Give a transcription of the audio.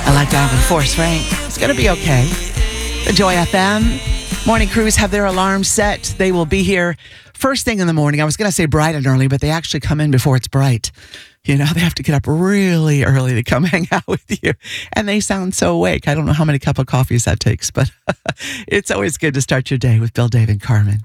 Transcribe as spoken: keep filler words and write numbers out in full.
I like that with Forrest Frank. It's going to be okay. The Joy F M morning crews have their alarms set. They will be here first thing in the morning. I was going to say bright and early, but they actually come in before it's bright. You know, they have to get up really early to come hang out with you. And they sound so awake. I don't know how many cup of coffees that takes, but it's always good to start your day with Bill, Dave, and Carmen.